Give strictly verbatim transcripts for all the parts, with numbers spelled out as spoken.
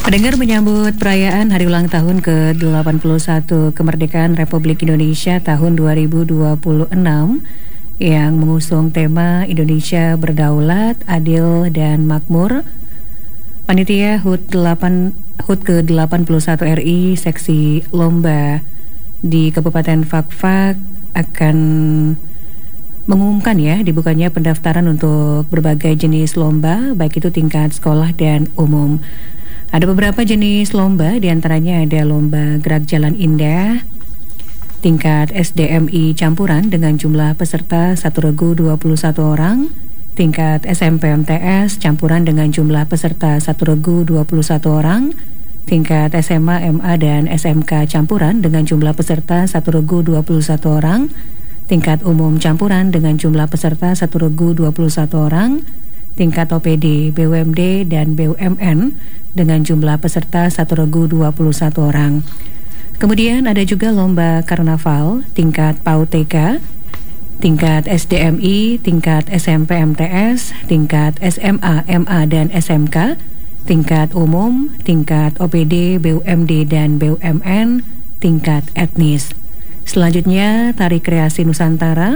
Pendengar, menyambut perayaan Hari Ulang Tahun ke delapan puluh satu Kemerdekaan Republik Indonesia tahun dua ribu dua puluh enam yang mengusung tema Indonesia Berdaulat, Adil, dan Makmur. Panitia H U T delapan H U T ke delapan puluh satu R I Seksi Lomba di Kabupaten Fakfak akan mengumumkan ya dibukanya pendaftaran untuk berbagai jenis lomba, baik itu tingkat sekolah dan umum. Ada beberapa jenis lomba, diantaranya ada lomba gerak jalan indah, tingkat S D M I campuran dengan jumlah peserta satu regu dua puluh satu orang, tingkat S M P M T S campuran dengan jumlah peserta satu regu dua puluh satu orang, tingkat S M A, M A, dan S M K campuran dengan jumlah peserta satu regu dua puluh satu orang, tingkat umum campuran dengan jumlah peserta satu regu dua puluh satu orang, tingkat O P D, B U M D, dan B U M N dengan jumlah peserta satu regu dua puluh satu orang. Kemudian ada juga lomba karnaval tingkat P A U T K, tingkat S D M I, tingkat S M P M T S, tingkat S M A, M A, dan S M K, tingkat umum, tingkat O P D, B U M D, dan B U M N, tingkat etnis. Selanjutnya tari kreasi Nusantara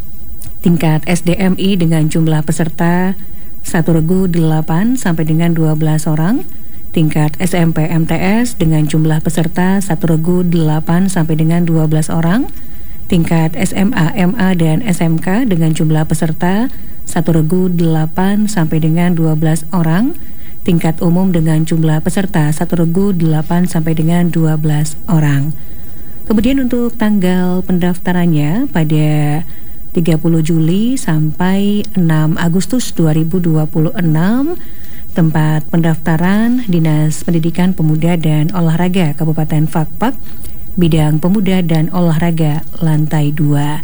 tingkat S D M I dengan jumlah peserta satu regu delapan sampai dengan dua belas orang, tingkat S M P M T S dengan jumlah peserta satu regu delapan sampai dengan dua belas orang, tingkat S M A, M A, dan S M K dengan jumlah peserta satu regu delapan sampai dengan dua belas orang, tingkat umum dengan jumlah peserta satu regu delapan sampai dengan dua belas orang. Kemudian untuk tanggal pendaftarannya pada tiga puluh Juli sampai enam Agustus dua ribu dua puluh enam. Tempat pendaftaran Dinas Pendidikan Pemuda dan Olahraga Kabupaten Fakfak, Bidang Pemuda dan Olahraga, lantai dua.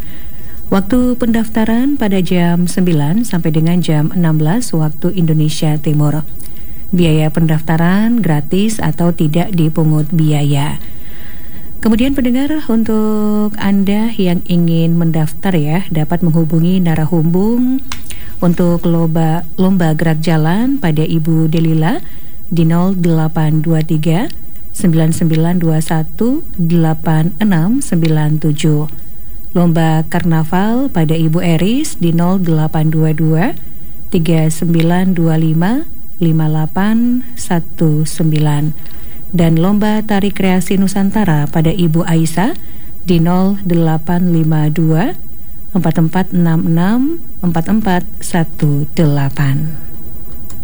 Waktu pendaftaran pada jam sembilan sampai dengan jam enam belas waktu Indonesia Timur. Biaya pendaftaran gratis atau tidak dipungut biaya. Kemudian pendengar, untuk Anda yang ingin mendaftar ya, dapat menghubungi Narahumbung untuk lomba lomba gerak jalan pada Ibu Delila di nol delapan dua tiga sembilan sembilan dua satu delapan enam sembilan tujuh. Lomba karnaval pada Ibu Eris di nol delapan dua dua tiga sembilan dua lima lima delapan satu sembilan. Dan lomba tari kreasi Nusantara pada Ibu Aisyah di nol delapan lima dua empat empat enam enam empat empat satu delapan.